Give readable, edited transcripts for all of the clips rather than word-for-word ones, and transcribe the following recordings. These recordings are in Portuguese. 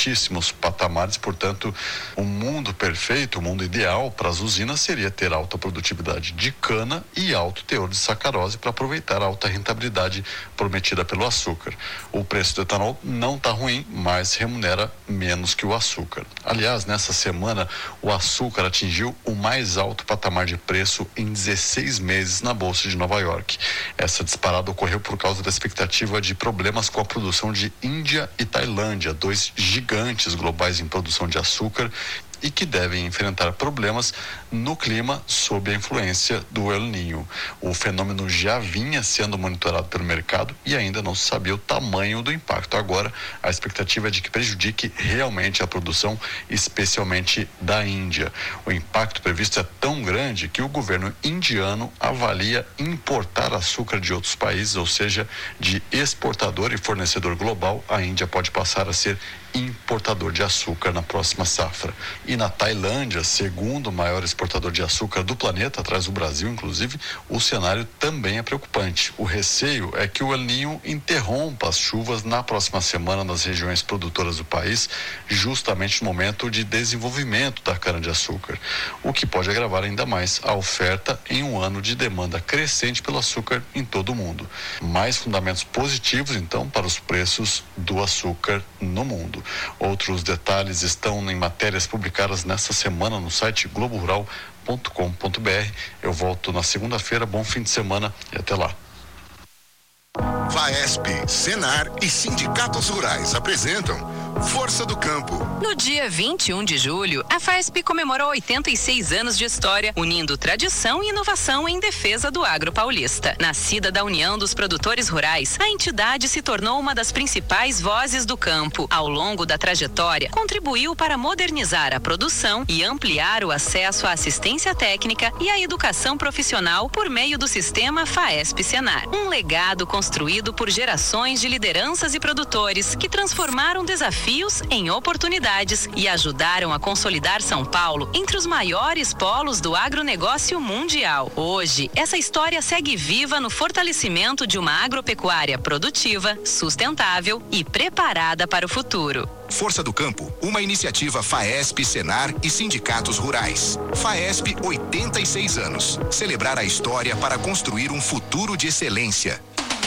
altíssimos patamares, portanto, o mundo perfeito, o mundo ideal para as usinas seria ter alta produtividade de cana e alto teor de sacarose para aproveitar a alta rentabilidade prometida pelo açúcar. O preço do etanol não está ruim, mas remunera menos que o açúcar. Aliás, nessa semana, o açúcar atingiu o mais alto patamar de preço em 16 meses na Bolsa de Nova York. Essa disparada ocorreu por causa da expectativa de problemas com a produção de Índia e Tailândia, dois gigantes globais em produção de açúcar e que devem enfrentar problemas no clima sob a influência do El Niño. O fenômeno já vinha sendo monitorado pelo mercado e ainda não se sabia o tamanho do impacto. Agora, a expectativa é de que prejudique realmente a produção, especialmente da Índia. O impacto previsto é tão grande que o governo indiano avalia importar açúcar de outros países, ou seja, de exportador e fornecedor global, a Índia pode passar a ser importador de açúcar na próxima safra. E na Tailândia, segundo maior exportador de açúcar do planeta, atrás do Brasil inclusive, o cenário também é preocupante. O receio é que o El Niño interrompa as chuvas na próxima semana nas regiões produtoras do país, justamente no momento de desenvolvimento da cana-de-açúcar, o que pode agravar ainda mais a oferta em um ano de demanda crescente pelo açúcar em todo o mundo. Mais fundamentos positivos, então, para os preços do açúcar no mundo. Outros detalhes estão em matérias publicadas nesta semana no site globorural.com.br. Eu volto na segunda-feira. Bom fim de semana e até lá. FAESP, Senar e sindicatos rurais apresentam Força do Campo. No dia 21 de julho, a FAESP comemorou 86 anos de história, unindo tradição e inovação em defesa do agro paulista. Nascida da União dos Produtores Rurais, a entidade se tornou uma das principais vozes do campo. Ao longo da trajetória, contribuiu para modernizar a produção e ampliar o acesso à assistência técnica e à educação profissional por meio do sistema FAESP-Senar. Um legado construído por gerações de lideranças e produtores que transformaram desafios em oportunidades e ajudaram a consolidar São Paulo entre os maiores polos do agronegócio mundial. Hoje, essa história segue viva no fortalecimento de uma agropecuária produtiva, sustentável e preparada para o futuro. Força do Campo, uma iniciativa FAESP, Senar e sindicatos rurais. FAESP, 86 anos. Celebrar a história para construir um futuro de excelência.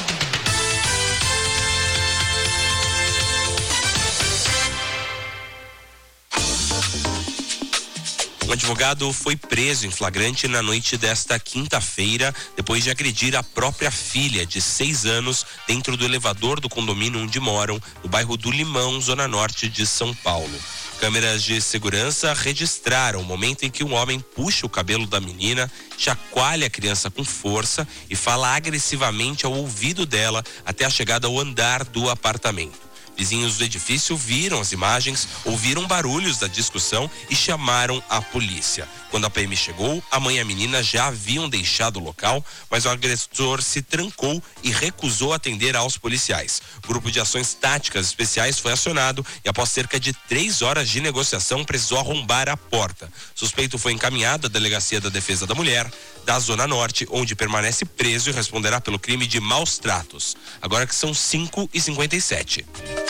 Um advogado foi preso em flagrante na noite desta quinta-feira, depois de agredir a própria filha de 6 anos dentro do elevador do condomínio onde moram, no bairro do Limão, zona norte de São Paulo. Câmeras de segurança registraram o momento em que um homem puxa o cabelo da menina, chacoalha a criança com força e fala agressivamente ao ouvido dela até a chegada ao andar do apartamento. Vizinhos do edifício viram as imagens, ouviram barulhos da discussão e chamaram a polícia. Quando a PM chegou, a mãe e a menina já haviam deixado o local, mas o agressor se trancou e recusou atender aos policiais. O grupo de ações táticas especiais foi acionado e, após cerca de 3 horas de negociação, precisou arrombar a porta. O suspeito foi encaminhado à Delegacia da Defesa da Mulher, da Zona Norte, onde permanece preso e responderá pelo crime de maus tratos. Agora que são 5h57.